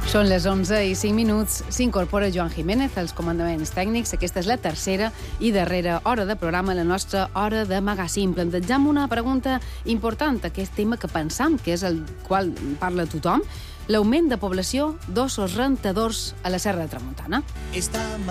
Són les 11:05. S'incorpora Joan Jiménez als comandaments tècnics. Aquesta és la tercera i darrera hora de programa, la nostra hora de magazín. Plantejam una pregunta important, aquest tema que pensam que és el qual parla tothom, l'augment de població d'ossos rentadors a la Serra de Tramuntana.